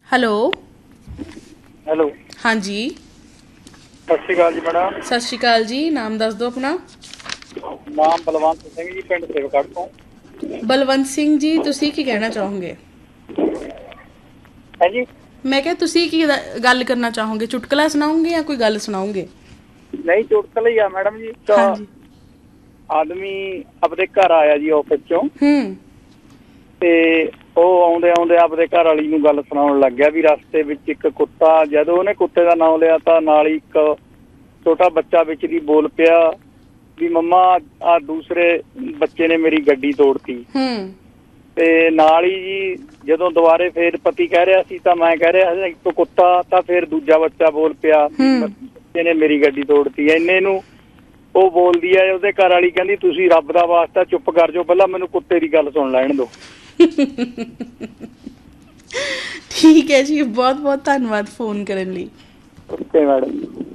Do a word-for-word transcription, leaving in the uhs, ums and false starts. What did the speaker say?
Hello hello ਹਾਂਜੀ ਸਤਿ ਸ਼੍ਰੀ ਅਕਾਲ ਜੀ ਮੈਡਮ। ਸਤਿ ਸ਼੍ਰੀ ਅਕਾਲ ਜੀ। ਨਾਮ ਦੱਸ ਦਿਓ ਆਪਣਾ। ਨਾਮ ਬਲਵੰਤ ਸਿੰਘ ਜੀ, ਪਿੰਡ ਸੇਵਗੜ੍ਹ ਤੋਂ। ਬਲਵੰਤ ਸਿੰਘ ਜੀ, ਤੁਸੀਂ ਕੀ ਕਹਿਣਾ ਚਾਹੋਗੇ? ਹੈ ਜੀ। ਮੈਂ ਕਿਹਾ ਤੁਸੀਂ ਕੀ ਗੱਲ ਕਰਨਾ ਚਾਹੋਗੇ? ਚੁਟਕਲਾ ਸੁਣਾਓਗੇ ਜਾਂ ਕੋਈ ਗੱਲ ਸੁਣਾਓਗੇ? ਨਹੀਂ, ਚੁਟਕਲਾ ਹੀ ਆ ਮੈਡਮ ਜੀ। ਤਾਂ ਹਾਂਜੀ। ਆਦਮੀ ਆਪਦੇ ਘਰ ਆਇਆ ਜੀ ਆਫਿਸ ਚੋਂ, ਹੂੰ ਤੇ ਉਹ ਆਉਂਦੇ ਆਉਂਦੇ ਆਪਦੇ ਘਰ ਵਾਲੀ ਨੂੰ ਗੱਲ ਸੁਣਾਉਣ ਲੱਗ ਗਿਆ ਵੀ ਰਸਤੇ ਵਿੱਚ ਇੱਕ ਕੁੱਤਾ, ਜਦੋਂ ਉਹਨੇ ਕੁੱਤੇ ਦਾ ਨਾਮ ਲਿਆ ਤਾਂ ਨਾਲ ਹੀ ਇੱਕ ਛੋਟਾ ਬੱਚਾ ਵਿੱਚ ਦੀ ਬੋਲ ਪਿਆ ਵੀ ਮੰਮਾ ਆ ਦੂਸਰੇ ਬੱਚੇ ਨੇ ਮੇਰੀ ਗੱਡੀ ਤੋੜਤੀ। ਹੂੰ ਤੇ ਨਾਲ ਹੀ ਜੀ ਜਦੋਂ ਦੁਬਾਰੇ ਫੇਰ ਪਤੀ ਕਹਿ ਰਿਹਾ ਸੀ ਤਾਂ ਮੈਂ ਕਹਿ ਰਿਹਾ ਇੱਕ ਕੁੱਤਾ, ਤਾਂ ਫੇਰ ਦੂਜਾ ਬੱਚਾ ਬੋਲ ਪਿਆ ਬੱਚੇ ਨੇ ਮੇਰੀ ਗੱਡੀ ਤੋੜਤੀ। ਇੰਨੇ ਨੂੰ ਉਹ ਬੋਲਦੀ ਹੈ, ਉਹਦੇ ਘਰ ਵਾਲੀ ਕਹਿੰਦੀ ਤੁਸੀਂ ਰੱਬ ਦਾ ਵਾਸਤਾ ਚੁੱਪ ਕਰ ਜਾਓ, ਪਹਿਲਾਂ ਮੈਨੂੰ ਕੁੱਤੇ ਦੀ ਗੱਲ ਸੁਣ ਲੈਣ ਦਿਓ। ਠੀਕ ਹੈ ਜੀ, ਬਹੁਤ ਬਹੁਤ ਧੰਨਵਾਦ ਫੋਨ ਕਰਨ ਲਈ। Okay madam.